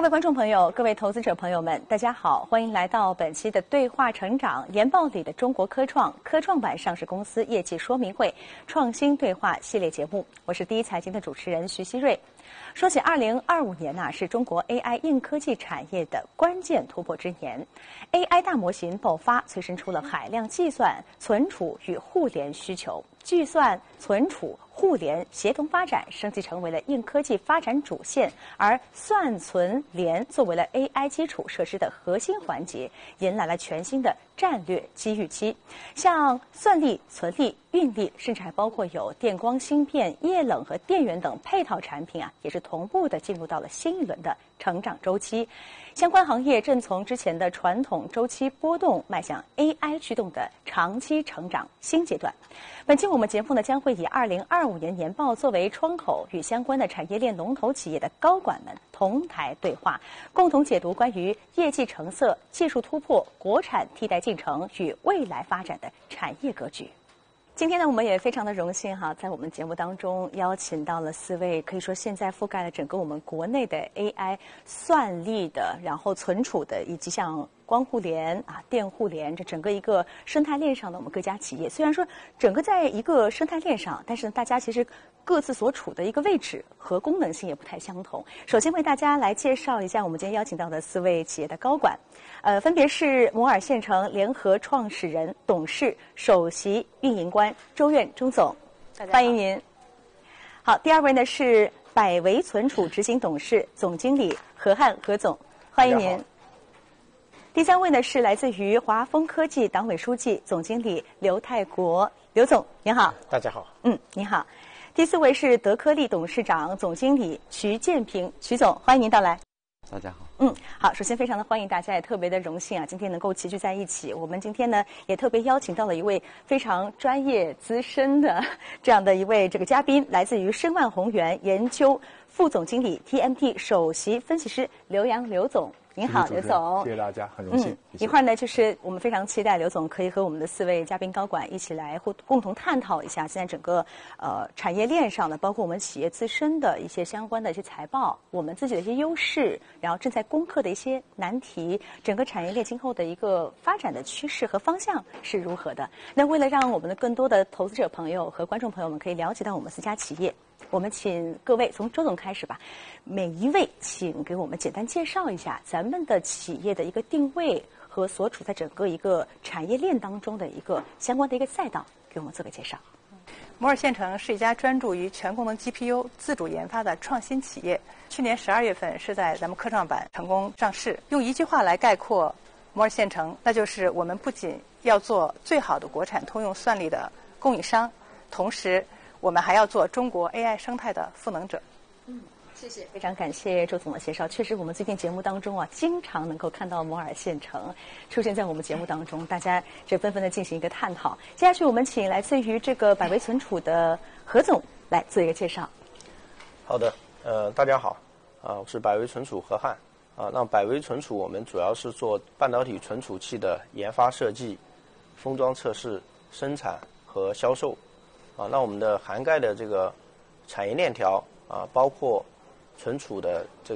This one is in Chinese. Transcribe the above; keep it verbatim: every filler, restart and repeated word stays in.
位观众朋友，各位投资者朋友们，大家好，欢迎来到本期的对话成长研报里的中国科创科创板上市公司业绩说明会创新对话系列节目，我是第一财经的主持人徐熙瑞。说起二零二五年呐、啊，是中国 A I 硬科技产业的关键突破之年 ，A I 大模型爆发，催生出了海量计算、存储与互联需求。计算、存储、互联协同发展，升级成为了硬科技发展主线，而算、存、联作为了 A I 基础设施的核心环节，迎来了全新的战略机遇期。像算力、存力、运力，甚至还包括有电光芯片、液冷和电源等配套产品啊，也是同步的进入到了新一轮的成长周期。相关行业正从之前的传统周期波动，迈向 A I 驱动的长期成长新阶段。本期我们节目呢，将会以二零二五年年报作为窗口，与相关的产业链龙头企业的高管们同台对话，共同解读关于业绩成色、技术突破、国产替代进程与未来发展的产业格局。今天呢，我们也非常的荣幸哈，在我们节目当中邀请到了四位，可以说现在覆盖了整个我们国内的 A I 算力的，然后存储的，以及像光互联啊、电互联这整个一个生态链上的我们各家企业。虽然说整个在一个生态链上，但是大家其实各自所处的一个位置和功能性也不太相同。首先为大家来介绍一下我们今天邀请到的四位企业的高管。呃，分别是摩尔县城联合创始人、董事、首席运营官周苑周总，欢迎您。好，第二位呢是百维存储执行董事、总经理何汉何总，欢迎您。第三位呢是来自于华丰科技党委书记、总经理刘泰国，刘总您好。 大家好。 嗯，你好。第四位是德科力董事长、总经理瞿建平，瞿总，欢迎您到来。 大家好。 嗯，好，首先非常的欢迎大家，也特别的荣幸啊，今天能够齐聚在一起。我们今天呢，也特别邀请到了一位非常专业资深的这样的一位这个嘉宾，来自于申万宏源研究副总经理 T M T 首席分析师刘洋刘总。您好，刘总。 谢谢大家，很荣幸。 嗯，一会儿呢，就是我们非常期待刘总可以和我们的四位嘉宾高管一起来互共同探讨一下现在整个呃产业链上的，包括我们企业自身的一些相关的一些财报，我们自己的一些优势，然后正在攻克的一些难题，整个产业链今后的一个发展的趋势和方向是如何的。那为了让我们的更多的投资者朋友和观众朋友们可以了解到我们四家企业，我们请各位从周总开始吧，每一位请给我们简单介绍一下咱们的企业的一个定位和所处在整个一个产业链当中的一个相关的一个赛道，给我们做个介绍。 摩尔县城是一家专注于全功能 G P U 自主研发的创新企业。去年十二月份是在咱们科创板成功上市。用一句话来概括摩尔县城，那就是我们不仅要做最好的国产通用算力的供应商，同时我们还要做中国 A I 生态的赋能者。 嗯，谢谢，非常感谢周总的介绍。确实，我们最近节目当中啊，经常能够看到摩尔县城出现在我们节目当中，大家这纷纷的进行一个探讨。接下去，我们请来自于这个百维存储的何总来做一个介绍。 好的，呃，大家好，啊、呃，我是百维存储何汉。啊、呃，那百维存储我们主要是做半导体存储器的研发设计、封装测试、生产和销售。啊，那我们的涵盖的这个产业链条啊，包括存储的这